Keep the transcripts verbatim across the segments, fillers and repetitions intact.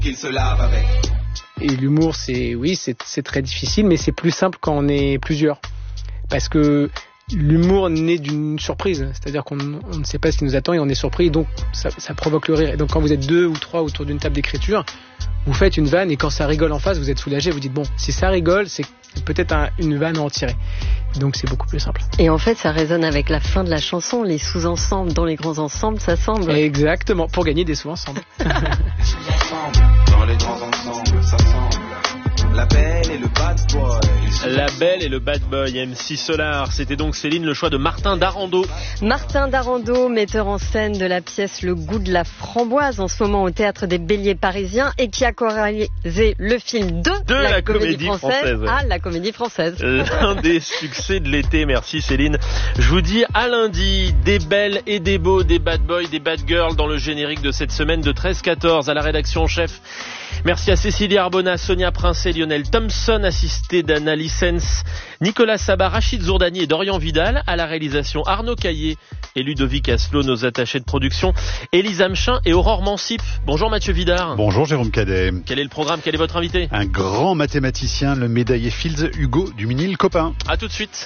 qu'il se lave avec. Et l'humour, c'est oui, c'est, c'est très difficile, mais c'est plus simple quand on est plusieurs. Parce que l'humour naît d'une surprise, c'est-à-dire qu'on on ne sait pas ce qui nous attend et on est surpris, et donc ça, ça provoque le rire. Et donc quand vous êtes deux ou trois autour d'une table d'écriture, vous faites une vanne et quand ça rigole en face, vous êtes soulagé, vous dites bon, si ça rigole, c'est peut-être un, une vanne à en tirer. Donc c'est beaucoup plus simple. Et en fait, ça résonne avec la fin de la chanson, les sous-ensembles dans les grands ensembles, ça semble. Exactement, pour gagner des sous-ensembles. Sous-ensembles, dans les grands ensembles, ça semble. La belle et le bad boy. La belle et le bad boy, M C Solar. C'était donc, Céline, le choix de Martin Darando. Martin Darando, metteur en scène de la pièce Le goût de la framboise, en ce moment au Théâtre des Béliers parisiens, et qui a co-réalisé le film de, de la, la comédie, comédie française, française ouais. à la comédie française. L'un des succès de l'été, merci Céline. Je vous dis à lundi, des belles et des beaux, des bad boys, des bad girls dans le générique de cette semaine de treize quatorze à la rédaction en chef. Merci à Cécilie Arbona, Sonia Princet, Lionel Thompson, assisté d'Anna Lissens, Nicolas Sabat, Rachid Zourdani et Dorian Vidal. À la réalisation, Arnaud Caillé et Ludovic Asselot, nos attachés de production, Élise Amchin et Aurore Mansip. Bonjour Mathieu Vidard. Bonjour Jérôme Cadet. Quel est le programme? Quel est votre invité? Un grand mathématicien, le médaillé Fields, Hugo Duminil-Copin. A tout de suite.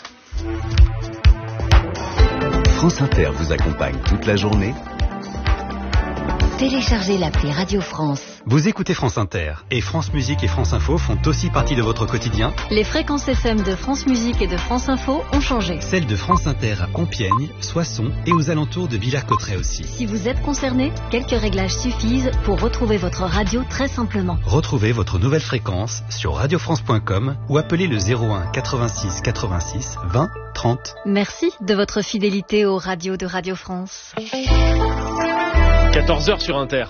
France Inter vous accompagne toute la journée. Téléchargez l'appli Radio France. Vous écoutez France Inter et France Musique et France Info font aussi partie de votre quotidien. Les fréquences F M de France Musique et de France Info ont changé. Celles de France Inter à Compiègne, Soissons et aux alentours de Villers-Cotterêts aussi. Si vous êtes concerné, quelques réglages suffisent pour retrouver votre radio très simplement. Retrouvez votre nouvelle fréquence sur radio france point com ou appelez le zéro un quatre-vingt-six quatre-vingt-six vingt trente. Merci de votre fidélité aux radios de Radio France. quatorze heures sur Inter.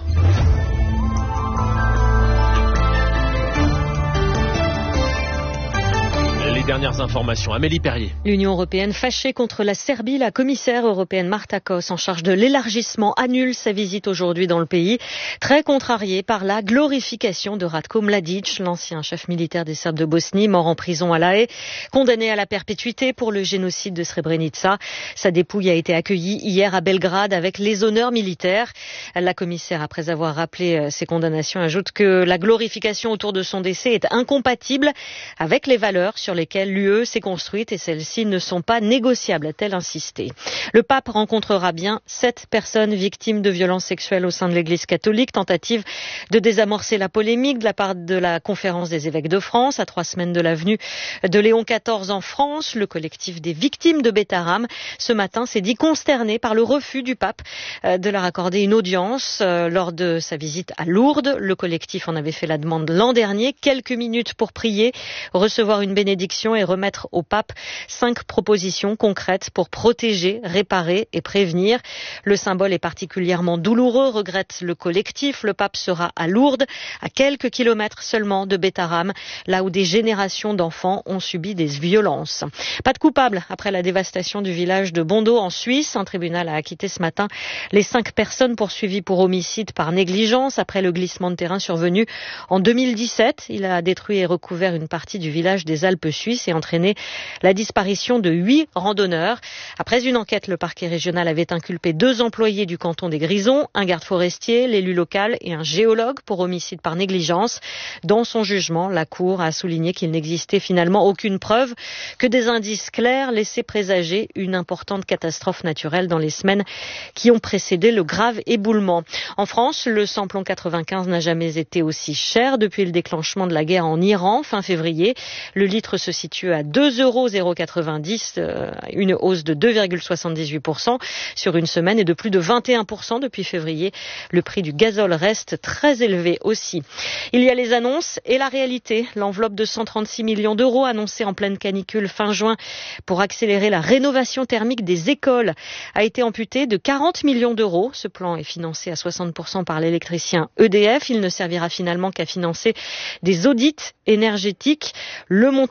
Les dernières informations. Amélie Perrier. L'Union européenne fâchée contre la Serbie, la commissaire européenne Marta Kos en charge de l'élargissement annule sa visite aujourd'hui dans le pays, très contrariée par la glorification de Ratko Mladic, l'ancien chef militaire des Serbes de Bosnie, mort en prison à La Haye, condamné à la perpétuité pour le génocide de Srebrenica. Sa dépouille a été accueillie hier à Belgrade avec les honneurs militaires. La commissaire, après avoir rappelé ses condamnations, ajoute que la glorification autour de son décès est incompatible avec les valeurs sur lesquelles l'U E s'est construite et celles-ci ne sont pas négociables, a-t-elle insisté. Le pape rencontrera bien sept personnes victimes de violences sexuelles au sein de l'Église catholique, tentative de désamorcer la polémique de la part de la Conférence des évêques de France. À trois semaines de la venue de Léon quatorze en France, le collectif des victimes de Bethâme, ce matin, s'est dit consterné par le refus du pape de leur accorder une audience lors de sa visite à Lourdes. Le collectif en avait fait la demande l'an dernier, quelques minutes pour prier, recevoir une bénédiction et remettre au pape cinq propositions concrètes pour protéger, réparer et prévenir. Le symbole est particulièrement douloureux, regrette le collectif. Le pape sera à Lourdes, à quelques kilomètres seulement de Bethâme, là où des générations d'enfants ont subi des violences. Pas de coupable après la dévastation du village de Bondo en Suisse. Un tribunal a acquitté ce matin les cinq personnes poursuivies pour homicide par négligence après le glissement de terrain survenu en deux mille dix-sept. Il a détruit et recouvert une partie du village des Alpes suisse et entraîné la disparition de huit randonneurs. Après une enquête, le parquet régional avait inculpé deux employés du canton des Grisons, un garde forestier, l'élu local et un géologue pour homicide par négligence. Dans son jugement, la Cour a souligné qu'il n'existait finalement aucune preuve, que des indices clairs laissaient présager une importante catastrophe naturelle dans les semaines qui ont précédé le grave éboulement. En France, le samplon quatre-vingt-quinze n'a jamais été aussi cher depuis le déclenchement de la guerre en Iran fin février. Le litre se situe à deux euros quatre-vingt-dix, une hausse de deux virgule soixante-dix-huit pour cent sur une semaine et de plus de vingt et un pour cent depuis février. Le prix du gazole reste très élevé aussi. Il y a les annonces et la réalité. L'enveloppe de cent trente-six millions d'euros annoncée en pleine canicule fin juin pour accélérer la rénovation thermique des écoles a été amputée de quarante millions d'euros. Ce plan est financé à soixante pour cent par l'électricien E D F. Il ne servira finalement qu'à financer des audits énergétiques. Le montant soustrait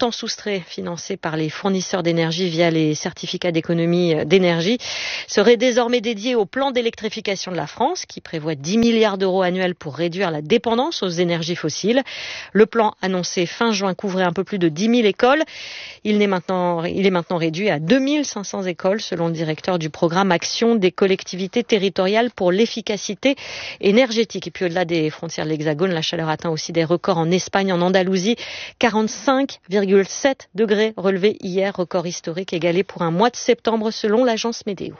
enregistrés, financés par les fournisseurs d'énergie via les certificats d'économie d'énergie, seraient désormais dédiés au plan d'électrification de la France, qui prévoit dix milliards d'euros annuels pour réduire la dépendance aux énergies fossiles. Le plan annoncé fin juin couvrait un peu plus de dix mille écoles. Il est maintenant, il est maintenant réduit à deux mille cinq cents écoles, selon le directeur du programme Action des collectivités territoriales pour l'efficacité énergétique. Et puis au-delà des frontières de l'Hexagone, la chaleur atteint aussi des records en Espagne, en Andalousie. quarante-cinq virgule sept degrés relevés hier, record historique égalé pour un mois de septembre selon l'agence Météo.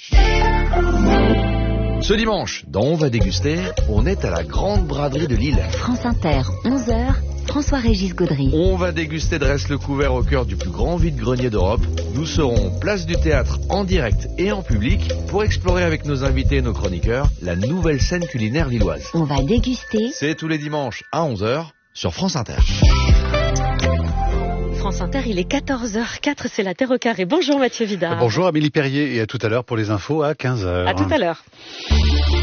Ce dimanche, dans On va déguster, on est à la grande braderie de Lille. France Inter, onze heures, François-Régis Gaudry. On va déguster dresse le couvert au cœur du plus grand vide-grenier d'Europe. Nous serons place du théâtre en direct et en public pour explorer avec nos invités et nos chroniqueurs la nouvelle scène culinaire lilloise. On va déguster. C'est tous les dimanches à onze heures sur France Inter. France Inter, il est quatorze heures quatre, c'est la Terre au carré. Bonjour Mathieu Vidard. Bonjour Amélie Perrier et à tout à l'heure pour les infos à quinze heures. À tout à l'heure.